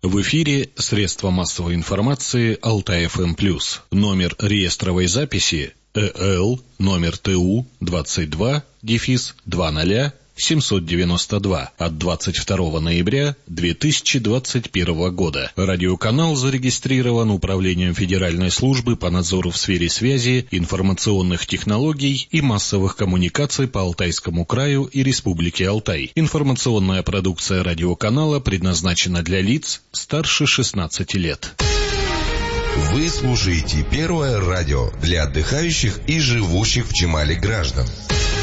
В эфире средства массовой информации Алтай-ФМ+. Номер реестровой записи ЭЛ номер ТУ 22-20-792 от 22 ноября 2021 года. Радиоканал зарегистрирован Управлением Федеральной службы по надзору в сфере связи, информационных технологий и массовых коммуникаций по Алтайскому краю и Республике Алтай. Информационная продукция радиоканала предназначена для лиц старше 16 лет. Вы слушаете Первое радио для отдыхающих и живущих в Чемале граждан.